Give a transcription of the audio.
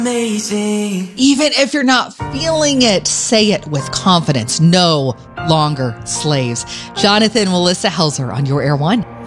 Amazing. Even if you're not feeling it, say it with confidence. No longer slaves. Jonathan and Melissa Helzer on Your Air One.